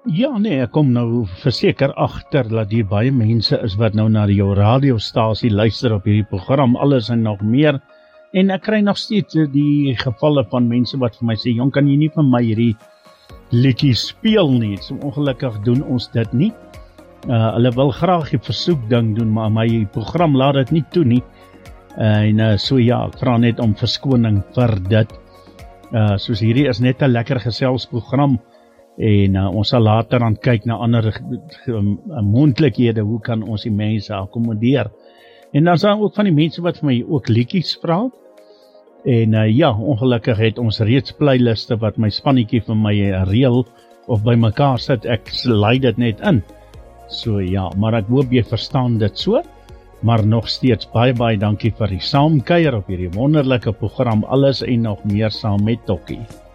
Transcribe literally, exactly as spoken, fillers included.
Ja, nee, ek kom nou verseker agter dat hier baie mense is wat nou na jou radiostasie luister op hierdie program, alles en nog meer. En ek kry nog steeds die gevalle van mense wat vir my sê, jong, kan jy nie vir my hierdie liedjie speel nie? So ongelukkig doen ons dit nie. Uh, hulle wil graag die versoekding doen, maar my program laat dit nie toe nie. Uh, en uh, so ja, ek vra net om verskoning vir dit. Uh, soos hierdie is net 'n lekker geselsprogram. En uh, ons sal later aan kyk na ander um, moontlikhede, hoe kan ons die mense akkommodeer. En dan is daar ook van die mense wat vir my ook liedjies vra. En uh, ja, ongelukkig het ons reeds playliste wat my spannetjie vir my reël of by mekaar sit, ek slide dit net in. So ja, maar ek hoop jy verstaan dit so. Maar nog steeds baie baie dankie vir die saamkuier op hierdie wonderlike program, alles en nog meer saam met Tokkie.